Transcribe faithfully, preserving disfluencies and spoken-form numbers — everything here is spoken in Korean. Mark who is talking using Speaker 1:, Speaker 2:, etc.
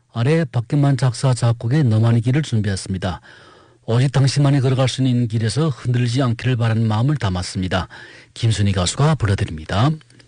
Speaker 1: 아래 박경만 작사 작곡의 너만의 길을 준비했습니다. 오직 당신만이 걸어갈 수 있는 길에서 흔들리지 않기를 바라는 마음을 담았습니다. 김순희 가수가 불러드립니다.